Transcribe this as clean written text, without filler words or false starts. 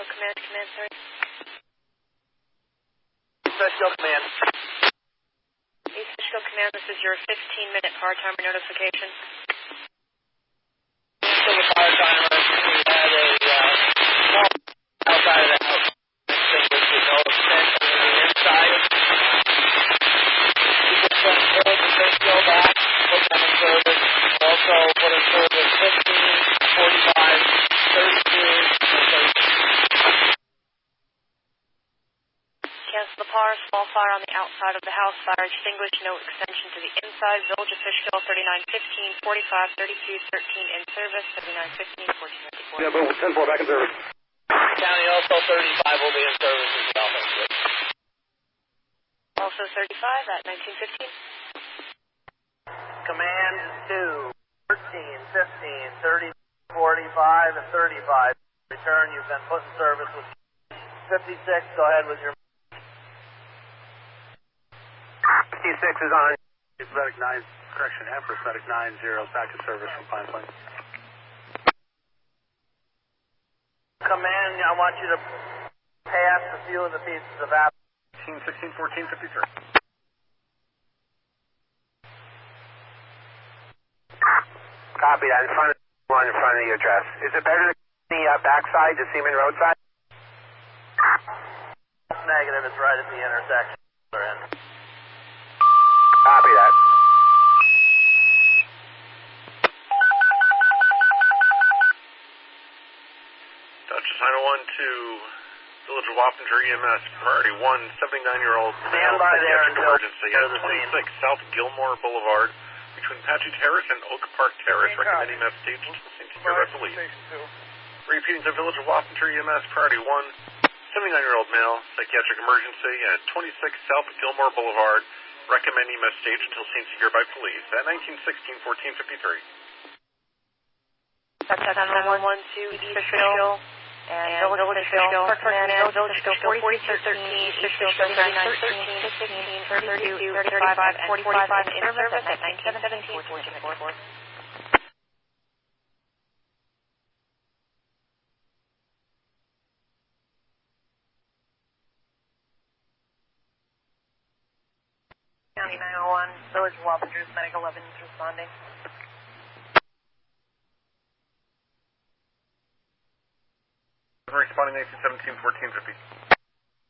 Command, Command, sorry. East Fishkill Command. East Fishkill Command, this is your 15-minute power timer notification. So the power timer, we had a small outside of the house extinguished with no extension to the inside. We just went pulled the Fishkill back, put them in service. Also put in service 15, 45, 32, and 36. Cancel the power, small fire on the outside of the house, fire extinguished, no extension to the inside. Village of Fishkill, 3915, 45, 32, 13 in service, 3915, 1454. Yeah, boom, 10-4 back in service. County also 35 will be in service as well. Also 35 at 1915. Command 2, 13, 15, 30, 45, and 35. Return, you've been put in service with 56. Go ahead with your 56 is on. Prosthetic 9, correction, and prosthetic 90 back in service from Pine Plain. Command, I want you to pass a few of the pieces of apple. 16, 14, 53. Copy that. In front of one in front of your address. Is it better to the backside, the Seaman roadside? Negative. It's right at the intersection. Copy that. Dutch 901 to Village of Wappinger EMS, priority 1, 79-year-old Stand by there until emergency at 26 South Gilmore Boulevard between Patchy Terrace and Oak Park Terrace, recommending that stage to St. Cyr police. Repeating to Village of Wappinger EMS, priority 1, 79-year-old male, psychiatric emergency at 26 South Gilmore Boulevard, recommending EMS stage until St. Cyr by police at 1916-1453. That's 911 to East Fishkill and Village of Fishkill. Park Command, Village of Fishkill, 4313, East Fishkill, 3913, 16, 32, 35, and 45 in service at 1917-1454. County 901, Village of Wappingers, Medic 11 is responding. Responding 1917-1450.